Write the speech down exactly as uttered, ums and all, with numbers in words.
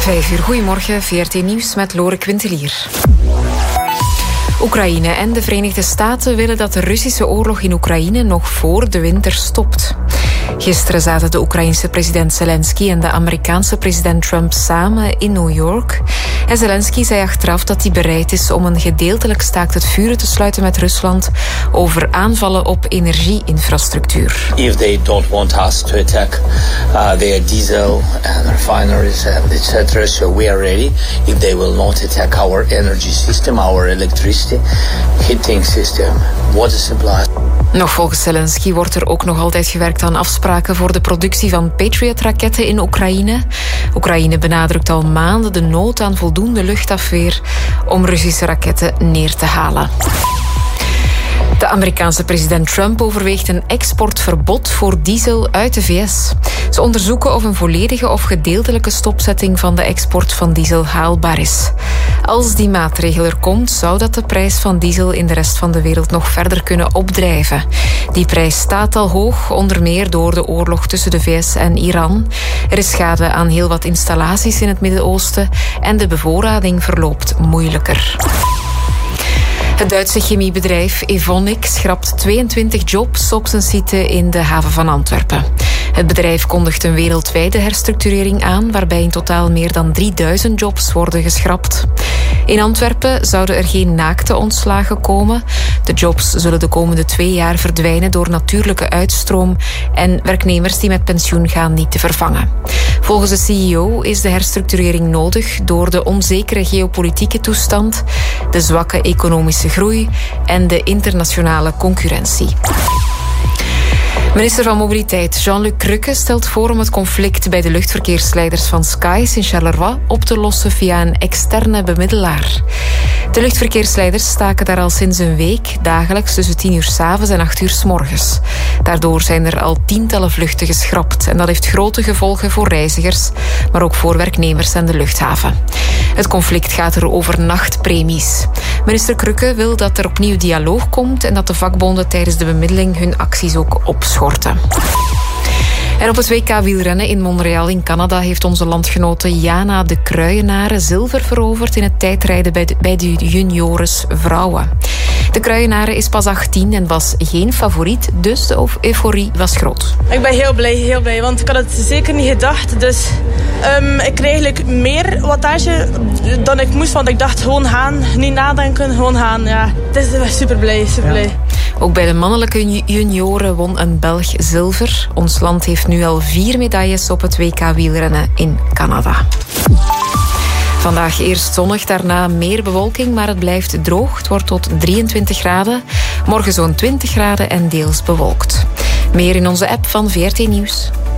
Vijf uur, goedemorgen, V R T Nieuws met Lore Quintelier. Oekraïne en de Verenigde Staten willen dat de Russische oorlog in Oekraïne nog voor de winter stopt. Gisteren zaten de Oekraïense president Zelensky en de Amerikaanse president Trump samen in New York. En Zelensky zei achteraf dat hij bereid is om een gedeeltelijk staakt het vuren te sluiten met Rusland over aanvallen op energieinfrastructuur. If they don't want us to attack uh, their diesel and refineries and et cetera, so we are ready. If they will not attack our energy system, our electricity, heating system, water supply. Nog volgens Zelensky wordt er ook nog altijd gewerkt aan afspraken voor de productie van Patriot-raketten in Oekraïne. Oekraïne benadrukt al maanden de nood aan voldoende luchtafweer om Russische raketten neer te halen. De Amerikaanse president Trump overweegt een exportverbod voor diesel uit de V S. Ze onderzoeken of een volledige of gedeeltelijke stopzetting van de export van diesel haalbaar is. Als die maatregel er komt, zou dat de prijs van diesel in de rest van de wereld nog verder kunnen opdrijven. Die prijs staat al hoog, onder meer door de oorlog tussen de V S en Iran. Er is schade aan heel wat installaties in het Midden-Oosten en de bevoorrading verloopt moeilijker. Het Duitse chemiebedrijf Evonik schrapt tweeëntwintig jobs op zijn site in de haven van Antwerpen. Het bedrijf kondigt een wereldwijde herstructurering aan, waarbij in totaal meer dan drieduizend jobs worden geschrapt. In Antwerpen zouden er geen naakte ontslagen komen. De jobs zullen de komende twee jaar verdwijnen door natuurlijke uitstroom en werknemers die met pensioen gaan niet te vervangen. Volgens de C E O is de herstructurering nodig door de onzekere geopolitieke toestand, de zwakke economische groei en de internationale concurrentie. Minister van Mobiliteit Jean-Luc Rukke stelt voor om het conflict bij de luchtverkeersleiders van Skies in Charleroi op te lossen via een externe bemiddelaar. De luchtverkeersleiders staken daar al sinds een week, dagelijks tussen tien uur 's avonds en acht uur 's morgens. Daardoor zijn er al tientallen vluchten geschrapt en dat heeft grote gevolgen voor reizigers, maar ook voor werknemers en de luchthaven. Het conflict gaat er over nachtpremies. Minister Rukke wil dat er opnieuw dialoog komt en dat de vakbonden tijdens de bemiddeling hun acties ook opschorten. En op het W K wielrennen in Montreal in Canada heeft onze landgenote Jana de Kruijenaren zilver veroverd in het tijdrijden bij de, bij de juniores vrouwen. De Kruijenaren is pas achttien en was geen favoriet, dus de euforie was groot. Ik ben heel blij, heel blij, want ik had het zeker niet gedacht. Dus um, ik kreeg eigenlijk meer wattage dan ik moest, want ik dacht gewoon gaan, niet nadenken, gewoon gaan. Ja, het is super blij, super blij. Ja. Ook bij de mannelijke junioren won een Belg zilver. Ons land heeft nu al vier medailles op het W K wielrennen in Canada. Vandaag eerst zonnig, daarna meer bewolking, maar het blijft droog. Het wordt tot drieëntwintig graden. Morgen zo'n twintig graden en deels bewolkt. Meer in onze app van V R T Nieuws.